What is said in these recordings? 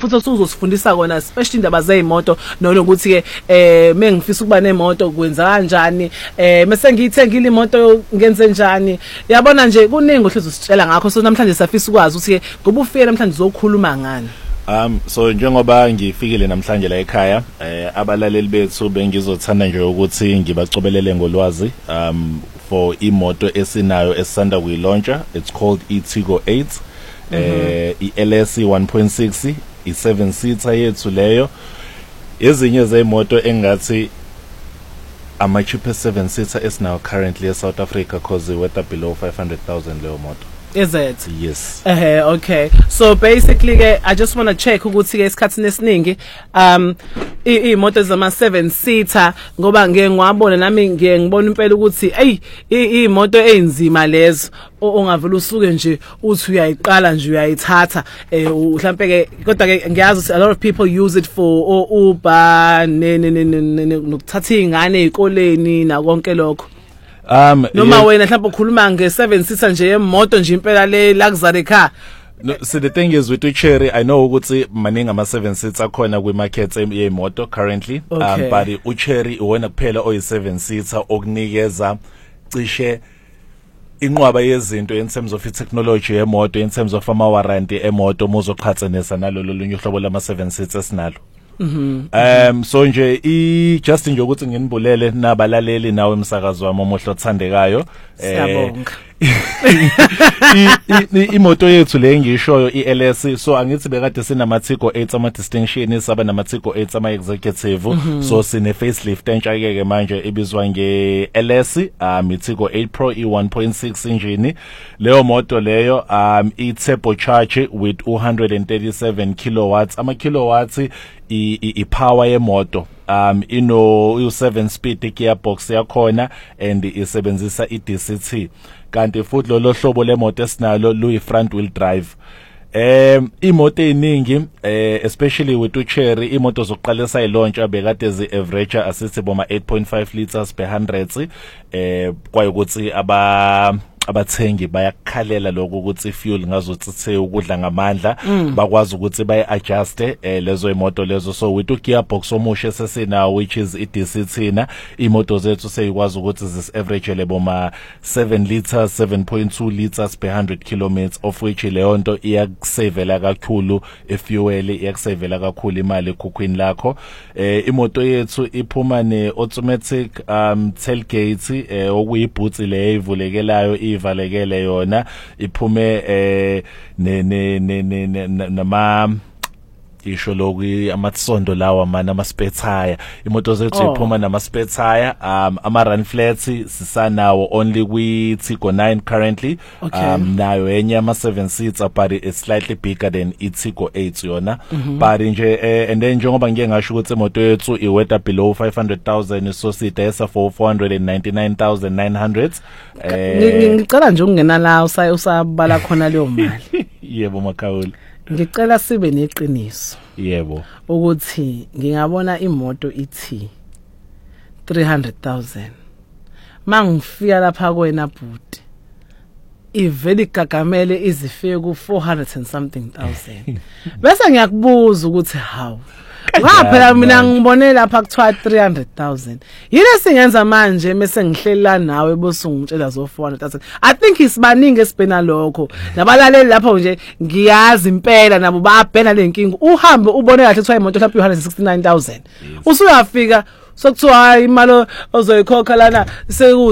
futhi usuzosifundisa kona especially indaba zeimoto nokuthi ke mengifisa ukuba nemoto kwenza kanjani mase ngiyithengile imoto ngenze njani yabona nje kuningi ohlezi usitshela ngakho so namhlanje safisa ukwazi ukuthi ke ngoba ufike namhlanje uzokhuluma ngani. So njengoba ngifikile namhlanje la ekhaya abalaleli bethu bengizothanda nje ukuthi ngibacobelele ngolwazi for imoto esinayo esisanda kuyilauncha. It's called iTigo 8 iLS 1.6 i7 seater yethu leyo. Ezinye zeimoto engathi ama cheapest 7 seater esinayo currently in South Africa because we were below 500,000 leyo moto. Is it? Yes. Okay. So basically I just want to check ukuthi ke isikhathini esiningi imoto zama 7 seater ngoba ngeke ngwabona nami ngeke ngibona impela ukuthi imoto enzima lezo ongavela usuke nje uthi uyayiqala nje uyayithatha mhlambe ke kodwa ke ngiyazi ukuthi a lot of people use it for Uber nokuthatha ingane ezikoleni na konke lokho. Noma wena mhlawumbe ukhuluma nge7 seater nje yemoto nje impela le luxury car. No, so the thing is with uCherry I know ukuthi maningi ama 7 seater khona kwi market yemoto currently but uCherry uwona kuphela oyi7 seater okunikeza cishe inqwaba yezinto in terms of technology yemoto in terms of ama warranty emoto mozoqhathanisa nalolu lunye uhlobo lama 7 seater sinalo. So nje just nje ukuthi nginibulele nabalaleli nawe emsakazo wami omuhle othandekayo siyabonga imoto yethu le ngishoyo iLS so angithi bekade sinama Tigo 8 ama distinction saba nama Tigo 8 ama executive so sine facelift entshakeke manje ibizwa ngeLS iTigo 8 Pro i1.6 engine leyo moto leyo i-turbo charge with 237 kilowatts ama kilowatts i-power yemoto ino u7 speed gearbox yakhona and isebenzisa iDCT kanti futhi lo hlobo lemoto esinalo luyi front wheel drive. Imoto eziningi especially with uCherry imoto zokuqalisa ilauncha bekade ezi average asithi boma 8.5 liters per 100 kwaye ukuthi abathengi bayakhalela lokho ukuthi fuel ngazothi ithe ukudla ngamandla bakwazi ukuthi bayi-adjust lezo imoto lezo so with gearbox omusha sesina which is iDCT na imoto zethu seyikwazi ukuthi zis-average leboma 7 liters 7.2 liters per 100 kilometers of which leyo nto iyakusavela kakhulu efuel iyakusavela kakhulu imali ekhukhwini lakho. Imoto yethu iphuma ne-automatic tailgate okuyibhutsi leyo ivulekelayo ivalekele yona iphume nama isho lokhu amatsondo lawa mana ama spare tire imoto zethu iphuma nama spare tire ama run flats sisanawo only kwi Tigo 9 currently nayo enye ama 7 seater but it's slightly bigger than iTigo 8 yona but nje and then njengoba ngike ngasho ukuthi imoto yethu iwetha below 500,000 so sidayisa for 499,900 ngicela nje ukungena la usabala khona leyo mali. Yebo Makhawula Ngicela sibe neqiniso. Yebo. Ukuthi ngingabona imoto ithi 300,000. Mangifika lapha kwena bhuti. Iveli gagamele izifike ku 400 and something thousand. Bese ngiyakubuza ukuthi how. Ngaphela mina ngibone lapha kuthiwa 300,000. Yini singenza manje mase ngihlelela nawe bose ungitshela zo 400,000. I think isibaningi esibhena lokho. Nabalaleli lapho nje ngiyazi impela nabo bayabhena lenkingi. Uhambe ubone kahle kuthiwa imoto lapha 169,000. Usuyafika sokuthiwa imali ozoyikhokha lana seku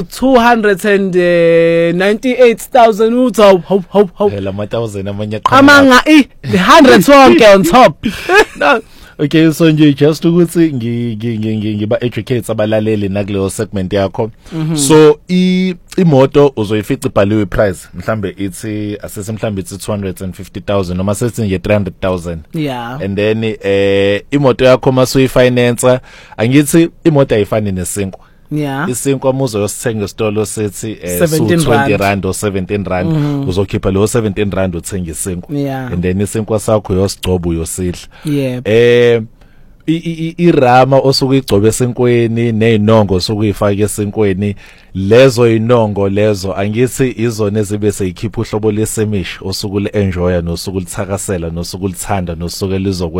298,000 uthi how phela ama 1000 amanye aqhamuka amanga the 100 wonke on top. No. Okay, so nje just ukuthi ngiba educate abalaleli nakuleyo segment yakho. So imoto uzoyifica ibhaliwe price mhlambe ithi asese mhlambe ithi 250,000 noma sethi nje 300,000. Yeah. And then imoto yakho masuyifinance angithi imoto ayifani nesinkwa. Yeah. Isinkwa umuzo yosithenga esitolo sethi 20 rand or 17 rand uzokhipha lo 17 rand uthenga isinkwa. Yeah. And then isinkwa sakho yosigcobo uyosidla. Yeah. Irama osukuyigcoba esinkweni nezinongo osukuyifaka esinkweni lezo inongo lezo angithi izona ezibe seyikhipha uhlobo lesemisho osukule enjoya nosukulithakasela nosukulithanda nosuke lizo